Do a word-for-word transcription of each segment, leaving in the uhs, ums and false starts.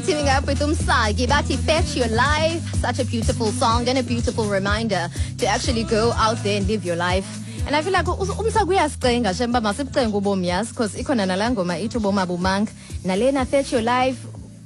teaming up with Umsagi. Bati Fetch Your Life. Such a beautiful song and a beautiful reminder to actually go out there and live your life. And I feel like Umsagi uyasicenga shemba masicenga ubomi yazi because ikhona nalangoma ithi ubomi abumanga. Nalena Fetch Your Life.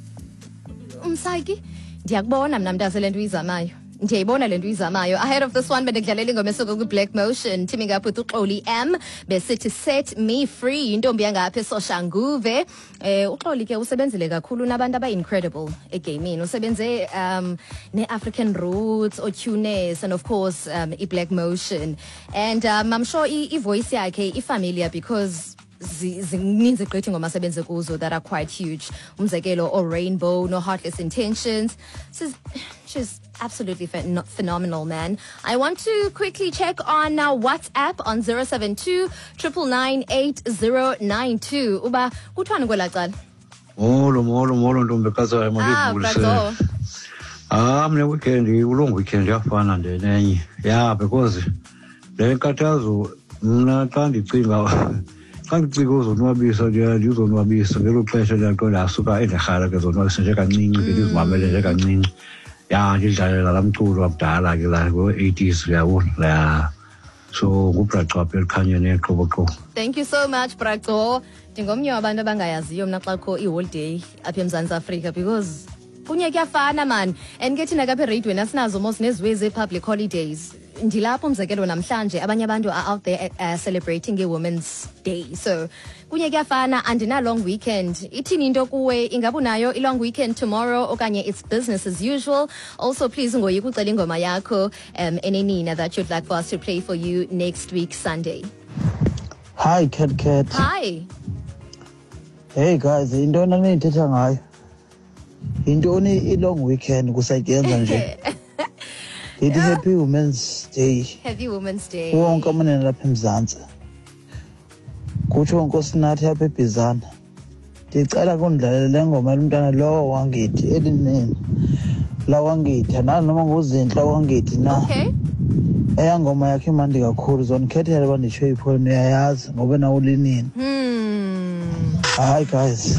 Umsagi ndiyakubona mina mntazi lento uyizamayo. Ndiyayibona lento uyizamayo. Ahead of this one bendidlalela ingoma esuka ku Black Motion teaming up with uXoli M besithi Set Me Free intombi yangapha eSoshanguve. Eh uXoli ke usebenzile kakhulu nabantu aba incredible egaming. Usebenze um ne-African Roots, oTunes and of course um iBlack Motion. And um, I'm sure i-voice yakhe ifamiliar because zininzi gqithi ngoma sebenze kuzo that are quite huge. Umzekelo or Rainbow, No Heartless Intentions. She's, she's absolutely phen phenomenal, man. I want to quickly check on uh, WhatsApp on zero seven two nine nine eight zero nine two. Uba kuthwani kwela cala? Molo molo molo ntombekazi wami ngikubulise. Ah mne weekend ulong weekend yafana nje nenye. Yeah, because le nkathazo mna xa ndicinga xa ndicinga uzonwabisa nje ndizonwabisa ngelo xesha lento lasuka endirhala ke zonwabisa nje kancinci ke ndizimamele kancinci. Yeah, ndidlalela la mculo wabudala ke la ngo-eighties uyabona la so nguBraco apha elikhanyeni eqoboqobo. Thank you so much Braco. Ndingomnye wabantu abangayaziyo mna xa kho iholiday apha eMzantsi Afrika because kunye kuyafana man and ke thina kapha eradweni asinazo mos neziwezi public holidays. Ndilapho umzekelo namhlanje abanye abantu are out there uh, celebrating a Women's Day. So kunye kuyafana andina long weekend. Ithini into kuwe ingabe unayo i long weekend tomorrow okanye it's business as usual. Also please ngoyika ucela ingoma yakho um enenina that you'd like for us to play for you next week Sunday. Hi Cat Cat. Hi. Hey guys, into nanithetha ngayo. Intoni i long weekend kusayenza nje. It is Happy Women's Day. Happy Women's Day. Wonke amanene lapha eMzantsi. Kutsho uNkosinathi apha eBizana. Ndicela kundlalele ngoma yomntana lo wangithi elinene. La wangithi noma nguzinhla wangithi na. Okay. Eyangoma yakhe imandi kakhulu zonkhethela bandisho ipho niyayazi ngoba na ulinini. Hmm. Hi guys.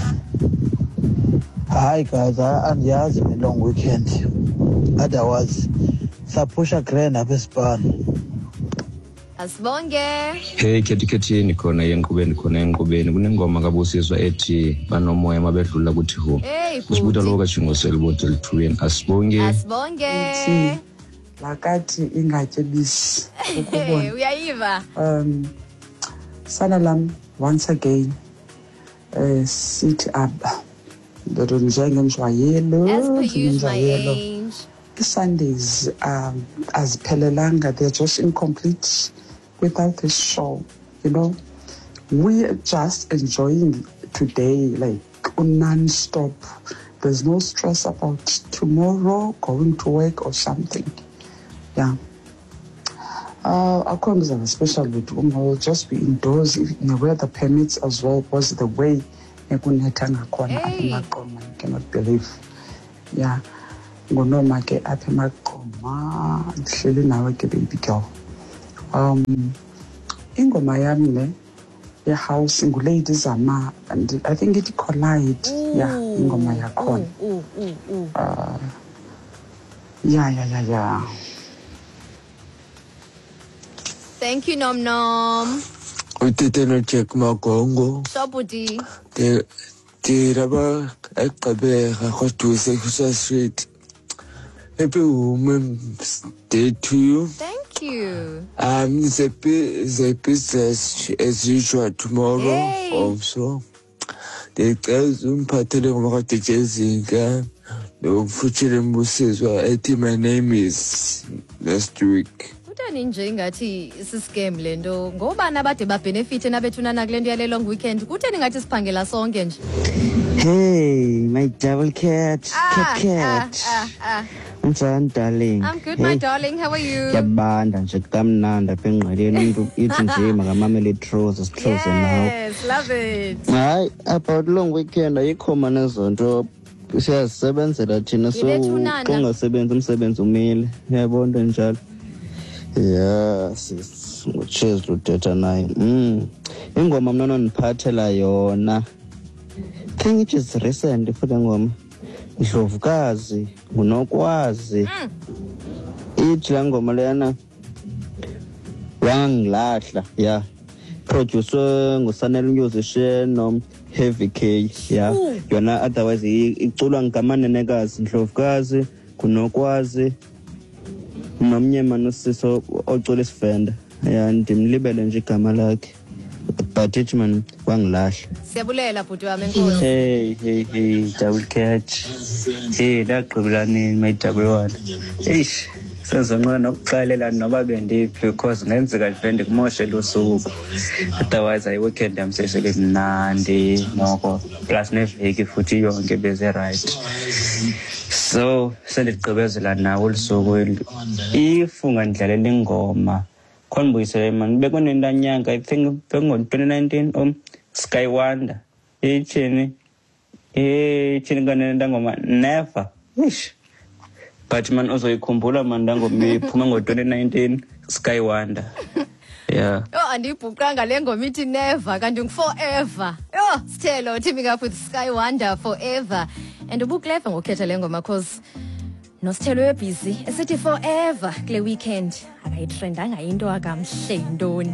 Hi guys, andiyazi me long weekend. Otherwise sapusha grand apha eSpan. Asibonge. Hey Keti Keti nikhona enkqubeni khona enkqubeni kunengoma kabusizwa ethi banomoya mabedlula kuthi ho. Usibuta lo kachingo selibothe lithuyeni asibonge. Asibonge. Lakathi ingatyebisi ukubona. Uyayiva. Um sana lam once again uh sit up. Ndoro njengemjwayelo. As per usual age. Sundays um aziphelelanga, they're just incomplete without this show, you know. We are just enjoying today like non-stop. There's no stress about tomorrow going to work or something. Yeah. Uh our is especially with will just be indoors if the weather permits as well, was the way I cannot believe. Yeah. Ngonoma ke apha emaqoma ndihleli nawe ke baby girl. Um ingoma yami le ye house ngulady zama and I think it collide. Yeah, ingoma yakhona. Uh yeah yeah yeah yeah. Thank you Nom Nom. Utitena check magongo. Sobudi. Te te raba ekabega gotu se street. Happy Women's Day to you. Thank you. Um, the, the business as usual tomorrow hey. Also. The girls umphathele ngoma kade Jessica. No future musizwa ethi my name is last week. Utani nje ngathi isi scam lento ngoba nabade ba benefit nabethunana kulento yale long weekend kutheni ngathi siphangela sonke nje. Hey, my double cat, ah, cat cat. Ah, ah, ah. I'm darling. I'm good, hey. My darling. How are you? Yabanda nje kamnandi apha engqeleni umuntu ithi nje makamamele trousers trousers now. Yes, love it. Hayi, about long weekend ayikho mana zonto siyasebenzela thina so ungasebenza umsebenzi umile. Uyabona njalo. Yeah, sis cheers ludetha naye. Mm. Ingoma mna noniphathela yona. Think it is recent for the ngoma. Ndlovukazi ngunokwazi ithi la ngoma lena wangilahla ya producer nguSanel Musician no Heavy K ya yona otherwise iculwa ngikamanenekazi Ndlovukazi kunokwazi nomnyema nosiso ocula isifenda ya ndimlibele nje igama lakhe but it man wangilahla. Siyabulela bhuti wami enkosi. Hey hey hey double catch. Hey laqhubulani my double one. Eish senzongqona nokuxalela noba bendiphi because ngenzeka nje kumoshe lo suku. Otherwise I weekend am sesele mnandi noko plus neveki futhi yonke beze right. So sendigqibezela nawo lisuku ifunga ndlalela ingoma khona buyisele man bekunentanyanga I think bengo twenty nineteen um Sky Wonder ichini eh chini kanenda ngoma never ish but man uzoyikhumbula man ndangoma iphuma ngo twenty nineteen Sky Wonder yeah yo andibhuqanga le ngoma ithi never kanti ngi forever yo Sithelo teaming up with Sky Wonder forever and ubukleva ngokhetha le ngoma cause no Sithelo we busy esithi forever kule weekend akayitrendanga into akamhle intoni